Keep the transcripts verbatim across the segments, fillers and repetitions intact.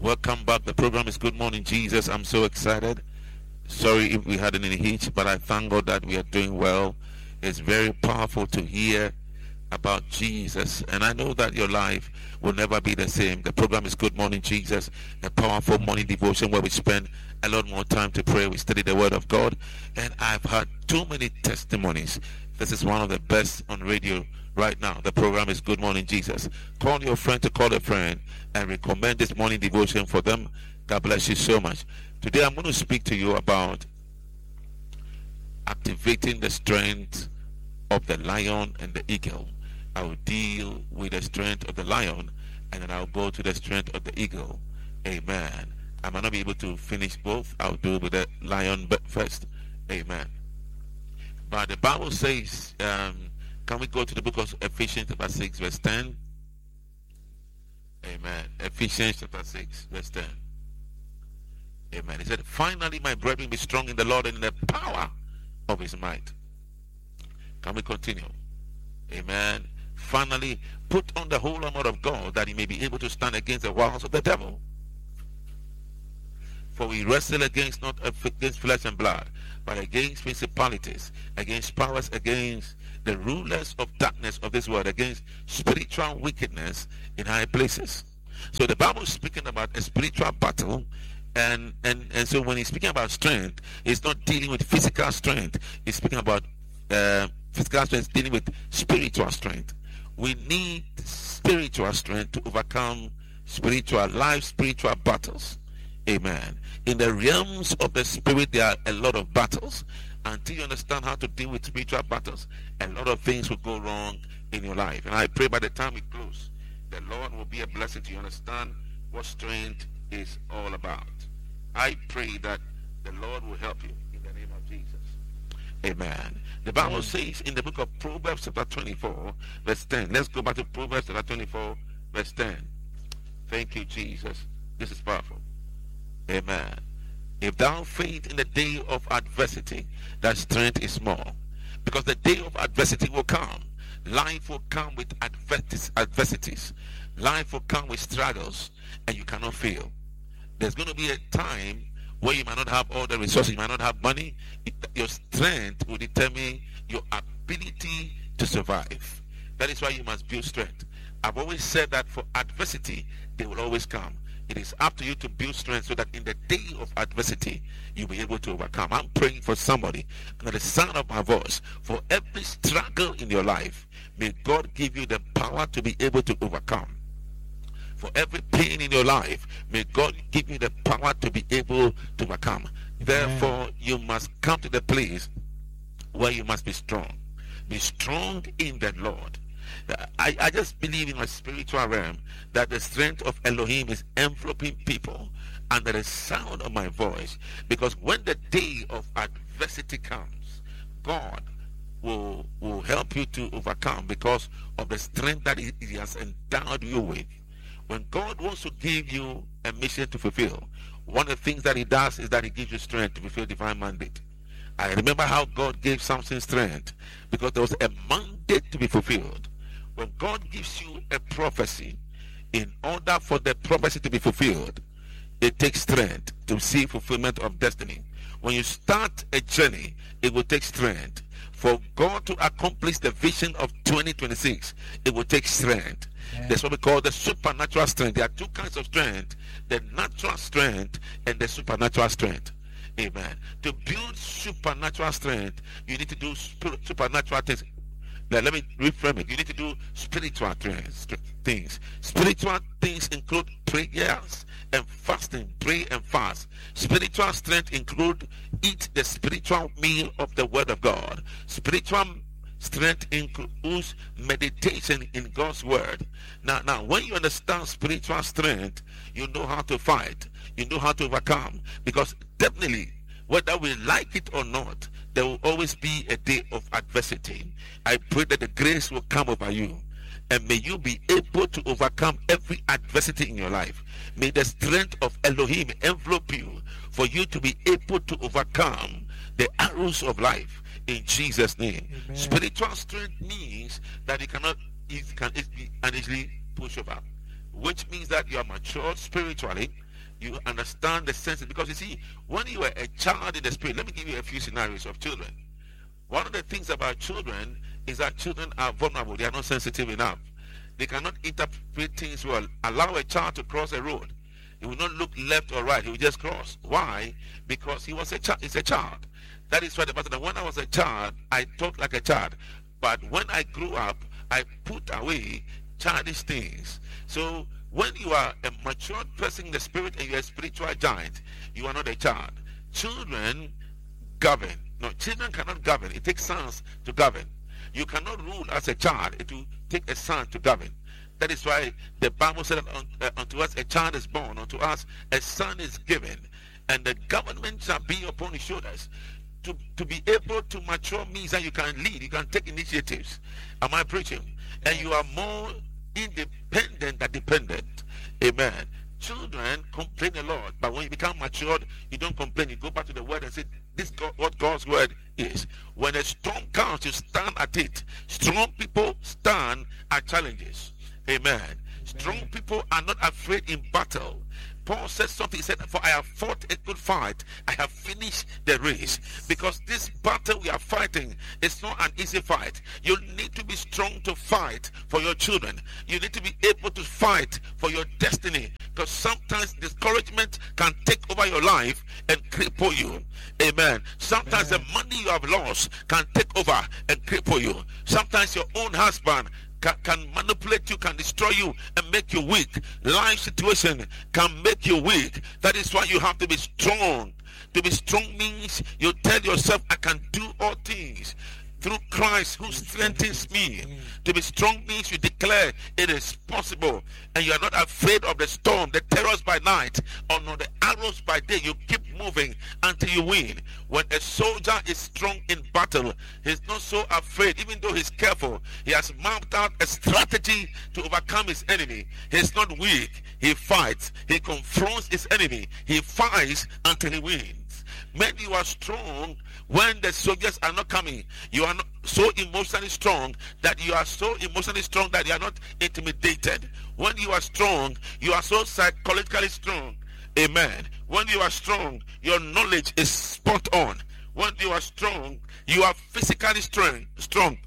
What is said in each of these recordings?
Welcome back. The program is Good Morning Jesus. I'm so excited. Sorry if we had any hitch, but I thank God that we are doing well. It's very powerful to hear about Jesus, and I know that your life will never be the same. The program is Good Morning Jesus, a powerful morning devotion where we spend a lot more time to pray. We study the Word of God, and I've had too many testimonies. This is one of the best on radio right now. The program is Good Morning Jesus. Call your friend to call a friend and recommend this morning devotion for them. God bless you so much. Today I'm going to speak to you about activating the strength of the lion and the eagle. I will deal with the strength of the lion, and then I'll go to the strength of the eagle. Amen. I might not be able to finish both. I'll do with the lion first. Amen. But the Bible says, um, can we go to the book of Ephesians chapter six verse ten? Amen. Ephesians chapter six verse ten. Amen. He said, finally, my brethren, be strong in the Lord and in the power of his might. Can we continue? Amen. Finally, put on the whole armor of God, that he may be able to stand against the wiles of the devil. For we wrestle against not against flesh and blood, but against principalities, against powers, against the rulers of darkness of this world, against spiritual wickedness in high places. So the Bible is speaking about a spiritual battle. And, and and so when he's speaking about strength, he's not dealing with physical strength. He's speaking about uh, physical strength, dealing with spiritual strength. We need spiritual strength to overcome spiritual life, spiritual battles. Amen. In the realms of the spirit, there are a lot of battles. Until you understand how to deal with spiritual battles, a lot of things will go wrong in your life. And I pray by the time we close, the Lord will be a blessing to you understand what strength is all about. I pray that the Lord will help you in the name of Jesus. Amen. The Bible Amen. Says in the book of Proverbs chapter twenty-four verse ten. Let's go back to Proverbs chapter twenty-four verse ten. Thank you, Jesus. This is powerful. Amen. If thou faint in the day of adversity, thy strength is small. Because the day of adversity will come. Life will come with adversities. Life will come with struggles, and you cannot fail. There's going to be a time where you might not have all the resources, you might not have money. It, your strength will determine your ability to survive. That is why you must build strength. I've always said that for adversity, they will always come. It is up to you to build strength so that in the day of adversity, you'll be able to overcome. I'm praying for somebody under the sound of my voice, for every struggle in your life, may God give you the power to be able to overcome. For every pain in your life, may God give you the power to be able to overcome. Therefore, Amen. You must come to the place where you must be strong. Be strong in the Lord. I, I just believe in my spiritual realm that the strength of Elohim is enveloping people under the sound of my voice. Because when the day of adversity comes, God will, will help you to overcome because of the strength that he, he has endowed you with. When God wants to give you a mission to fulfill, one of the things that he does is that he gives you strength to fulfill divine mandate. I remember how God gave Samson strength because there was a mandate to be fulfilled. When God gives you a prophecy, in order for the prophecy to be fulfilled, it takes strength to see fulfillment of destiny. When you start a journey, it will take strength. For God to accomplish the vision of twenty twenty-six, it will take strength. Yeah. That's what we call the supernatural strength. There are two kinds of strength, the natural strength and the supernatural strength. Amen. To build supernatural strength, you need to do supernatural things. Now, let me reframe it. You need to do spiritual things. Spiritual things include prayers and fasting. Pray and fast. Spiritual strength include eat the spiritual meal of the Word of God. Spiritual strength includes meditation in God's Word. Now, now, when you understand spiritual strength, you know how to fight. You know how to overcome. Because definitely, whether we like it or not, there will always be a day of adversity. I pray that the grace will come over you, and may you be able to overcome every adversity in your life. May the strength of Elohim envelop you for you to be able to overcome the arrows of life in Jesus' name. Amen. Spiritual strength means that you cannot you can easily and easily push over, which means that you are matured spiritually You understand the sense, because you see, when you are a child in the spirit, let me give you a few scenarios of children. One of the things about children is that children are vulnerable. They are not sensitive enough. They cannot interpret things well. Allow a child to cross a road. He will not look left or right. He will just cross. Why? Because he was a child. He's a child. That is why the Bible said that when I was a child, I thought like a child. But when I grew up, I put away childish things. So when you are a matured person in the spirit and you're a spiritual giant, you are not a child. Children govern. No, children cannot govern. It takes sons to govern. You cannot rule as a child. It will take a son to govern. That is why the Bible said that uh, unto us a child is born, unto us a son is given, and the government shall be upon his shoulders. To, to be able to mature means that you can lead, you can take initiatives. Am I preaching? And you are more independent than dependent. Amen. Children complain a lot, but when you become matured, you don't complain. You go back to the word and say, this is what God's word is. When a storm comes, you stand at it. Strong people stand at challenges. Amen. Strong people are not afraid in battle. Paul said something. He said, for I have fought a good fight. I have finished the race. Because this battle we are fighting is not an easy fight. You need to be strong to fight for your children. You need to be able to fight for your destiny. Because sometimes discouragement can take over your life and cripple you. Amen. Sometimes Amen. The money you have lost can take over and cripple you. Sometimes your own husband Can, can manipulate you, can destroy you and make you weak. Life situation can make you weak. That is why you have to be strong. To be strong means you tell yourself, I can do all things through Christ who strengthens me. To be strong means you declare it is possible, and you are not afraid of the storm, the terrors by night, or no, the arrows by day. You keep moving until you win. When a soldier is strong in battle, he's not so afraid. Even though he's careful, he has mapped out a strategy to overcome his enemy. He's not weak. He fights. He confronts his enemy. He fights until he wins. When you are strong, when the soldiers are not coming, you are not so emotionally strong that you are so emotionally strong that you are not intimidated. When you are strong, you are so psychologically strong. Amen. When you are strong, your knowledge is spot on. When you are strong, you are physically strong. strong.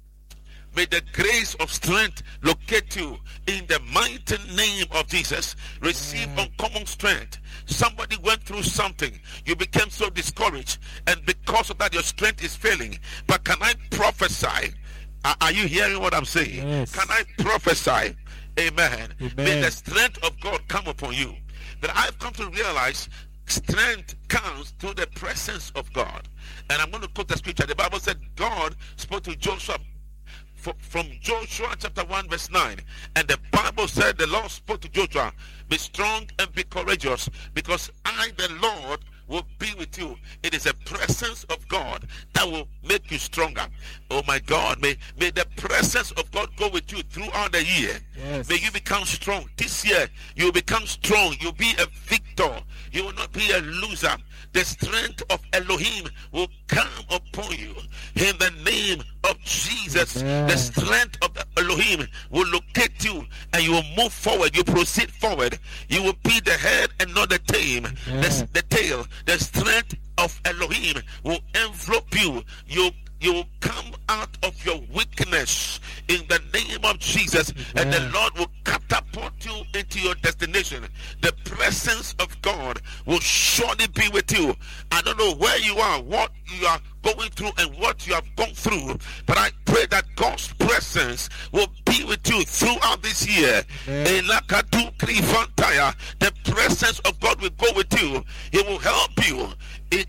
May the grace of strength locate you in the mighty name of Jesus. Receive uncommon strength. Somebody went through something. You became so discouraged, and because of that, your strength is failing. But can I prophesy? Are you hearing what I'm saying? Yes. Can I prophesy? Amen. Amen. May the strength of God come upon you. But I've come to realize strength comes through the presence of God. And I'm going to quote the scripture. The Bible said God spoke to Joshua from Joshua chapter one verse nine, and the Bible said the Lord spoke to Joshua, be strong and be courageous, because I the Lord will be with you. It is a presence of God that will make you stronger. Oh my God, may, may the presence of God go with you throughout the year. Yes. May you become strong. This year you will become strong. You'll be a victor. You will not be a loser. The strength of Elohim will come upon you in the name of Jesus. Amen. The strength of the Elohim will locate you, and you will move forward. You proceed forward. You will be the head and not the tail. The, the tail. The strength of Elohim will envelop you. You you will come out of your weakness in the name of Jesus, yeah. And the Lord will catapult you into your destination. The presence of God will surely be with you. I don't know where you are, what you are going through, and what you have gone through, but I pray that God's presence will be with you throughout this year. Yeah. The presence of God will go with you. He will help you. He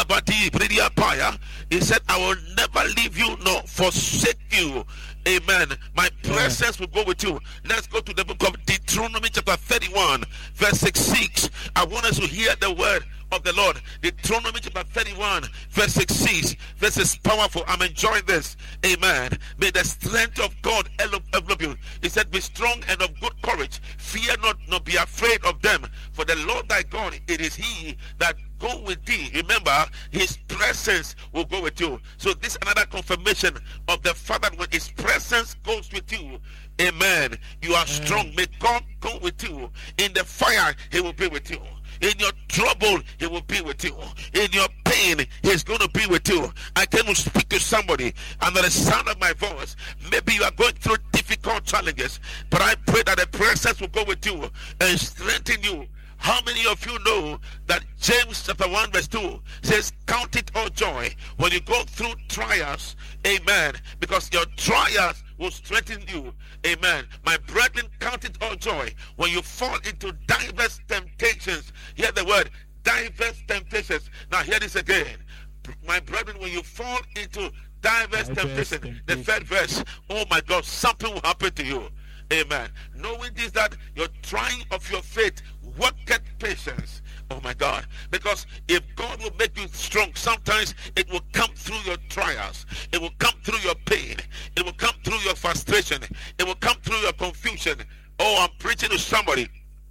said, I will never leave you nor forsake you. Amen. My presence will go with you. Let's go to the book of Deuteronomy chapter thirty-one verse six. I want us to hear the word of the Lord. Deuteronomy chapter thirty-one verse six. This is powerful. I'm enjoying this. Amen. May the strength of God envelop you. He said, be strong and of good courage. Fear not, nor be afraid of them. For the Lord thy God, it is he that go with thee. Remember, his presence will go with you. So this is another confirmation of the fact that when his presence goes with you, amen, you are strong. May God go with you. In the fire, he will be with you. In your trouble, He will be with you. In your pain, He is going to be with you. I came to speak to somebody under the sound of my voice. Maybe you are going through difficult challenges, but I pray that the presence will go with you and strengthen you. How many of you know that James chapter one verse two says, count it all joy when you go through trials, amen, because your trials will strengthen you, amen. My brethren, count it all joy when you fall into diverse temptations. Hear the word, diverse temptations. Now hear this again. My brethren, when you fall into diverse temptations, the third verse, oh my God, something will happen to you. Amen. Knowing this, that your trying of your faith worketh patience. Oh my God. Because if God will make you strong, sometimes it will come through your trials. It will come through your pain. It will come through your frustration. It will come through your confusion. Oh, I'm preaching to somebody.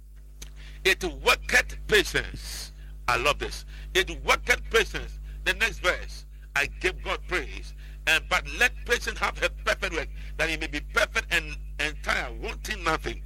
It worketh patience. I love this. It worketh patience. The next verse, I give God praise. And but let patience have a perfect work, that he may be perfect and entire, wanting nothing.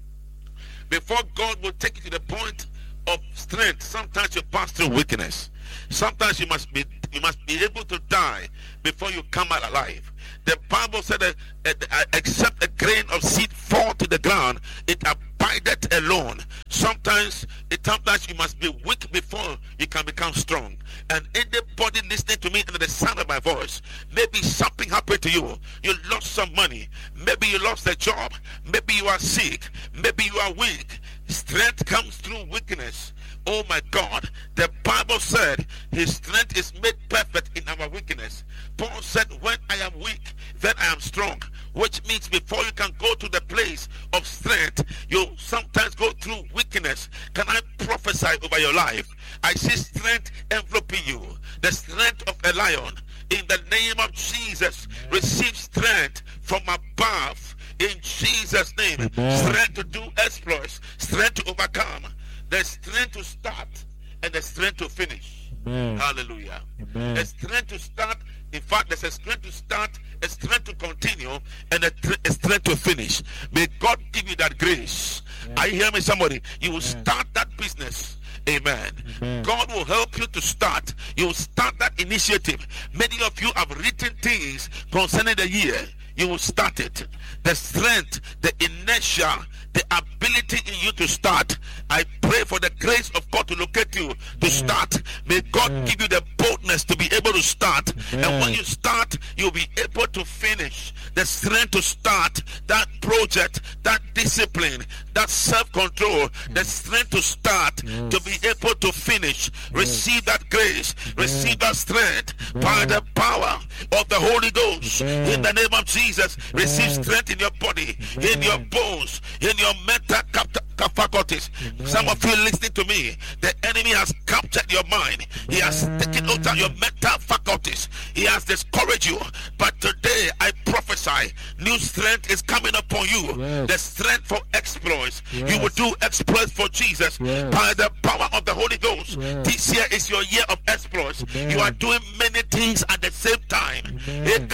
Before God will take you to the point of strength, sometimes you pass through weakness. Sometimes you must be you must be able to die before you come out alive. The Bible said that uh, except a grain of seed fall to the ground, it abideth alone. Sometimes, it, sometimes you must be weak before you can become strong. And anybody listening to me under the sound of my voice, maybe something happened to you. You lost some money. Maybe you lost a job. Maybe you are sick. Maybe you are weak. Strength comes through weakness. Oh my God, the Bible said his strength is made perfect in our weakness. Paul said, when I am weak, then I am strong. Which means before you can go to the place of strength, you sometimes go through weakness. Can I prophesy over your life? I see strength enveloping you. The strength of a lion. In the name of Jesus, receive strength from above. In Jesus' name, strength to do exploits, strength to overcome. There's strength to start and the strength to finish. Amen. Hallelujah. Amen. A strength to start. In fact, there's a strength to start, a strength to continue, and a, a strength to finish. May God give you that grace. Amen. Are you hearing me, somebody? You will Amen. Start that business. Amen. Amen. God will help you to start. You will start that initiative. Many of you have written things concerning the year. You will start it. The strength, the inertia, the ability in you to start. I pray for the grace of God to locate you to start. May God give you the boldness to be able to start. And when you start, you'll be able to finish. The strength to start that project, that discipline, that self-control, the strength to start, to be able to finish. Receive that grace. Receive that strength by the power of the Holy Ghost. In the name of Jesus, receive strength in your body, in your bones, in your mental faculties. Some of you listening to me, the enemy has captured your mind. He has taken over your mental faculties. He has discouraged you. But today I prophesy, new strength is coming upon you. Yes. The strength for exploits. Yes. You will do exploits for Jesus. Yes. By the power of the Holy Ghost. Yes. This year is your year of exploits. Amen. You are doing many things at the same time. In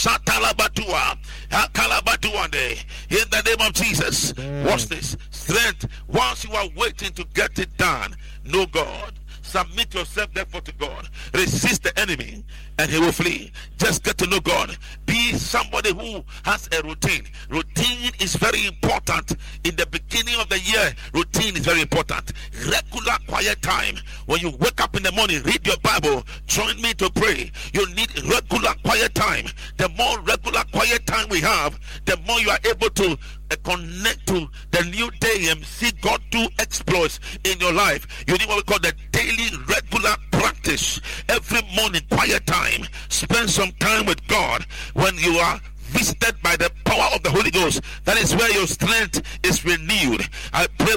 the name of Jesus. Amen. Watch this. Strength. Once you are waiting to get it done, know God. Submit yourself therefore to God. Resist the enemy and he will flee. Just get to know God. Be somebody who has a routine. Routine is very important. In the beginning of the year, routine is very important. Regular quiet time. When you wake up in the morning, read your Bible. Join me to pray. You need regular quiet time. The more regular quiet time we have, the more you are able to uh, connect to the new day and see God do exploits in your life. You need what we call the daily regular practice. Every morning, quiet time. Spend some time with God. When you are visited by the power of the Holy Ghost, that is where your strength is renewed. I pray